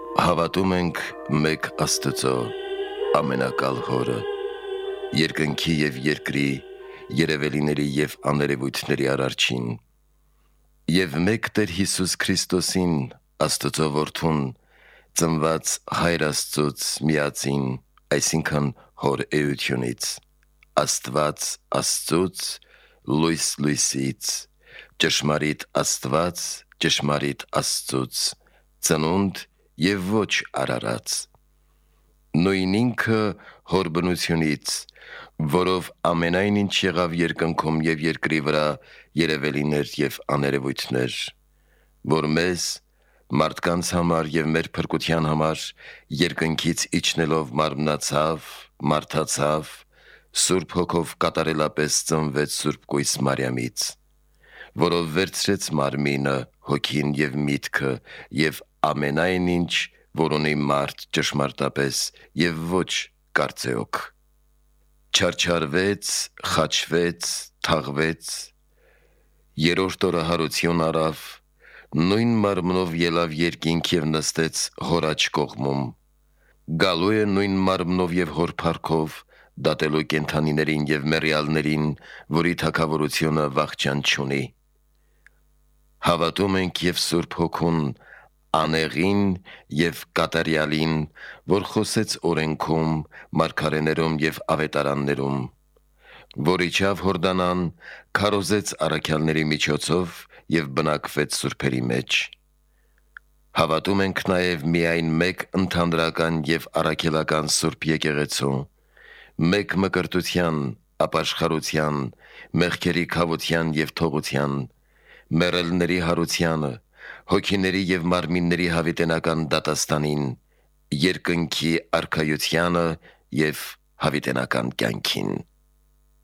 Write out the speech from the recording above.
Հավատում ենք մեկ Աստծո, ամենակալ Հորը, երկնքի և երկրի, երևելիների և աներևույթների Արարչին, և մեկ Տեր Հիսուս Քրիստոսին, Աստծո Որդուն, ծնված Հայր Աստծուց միածին, այսինքն Հոր էությունից, Աստված Աստծուց, լույս լույսից, ճշմարիտ Աստված ճշմարիտ Աստծուց, ծնունդ և ոչ արարած, նույն ինքը Հոր բնությունից, որով ամենայն ինչ եղավ երկնքում և երկրի վրա, երևելիներ և աներևույթներ, որ մեզ, մարդկանց համար և մեր փրկության համար երկնքից իջնելով մարմնացավ, մարդացավ, Սուրբ Հոգով կատարելապես ծնվեց Սուրբ Կույս Մարիամից, որով վերցրեց մարմինը, հոգին և միտքը և ամենայն ինչ, որ ունի մարդ ճշմարտապես և ոչ կարծեոք, չարչարվեց, խաչվեց, թաղվեց, երրորդ օրը հարություն առավ, նույն մարմնով ելավ երկինք և նստեց Հոր աջ կողմում, գալու է նույն մարմնով և Հոր փառքով, դատելու կենդանիներին և մեռյալներին, որի թագավորությունը վախճան չունի: Հավատում ենք և Սուրբ Հոգուն, անեղին և կատարյալին, որ խոսեց օրենքում, մարգարեներում և ավետարաններում, որ իջավ Հորդանան, քարոզեց առաքյալների միջոցով և բնակվեց սուրբերի մեջ: Հավատում ենք նաև միայն մեկ ընդհանրական և առաքելական Սուրբ Եկեղեցու, մեկ մկրտության, ապաշխարության, մեղքերի քավության և թողության, մեռելների հարությանը, հոգիների և մարմինների հավիտենական դատաստանին, երկնքի Արքայությանը և հավիտենական կյանքին: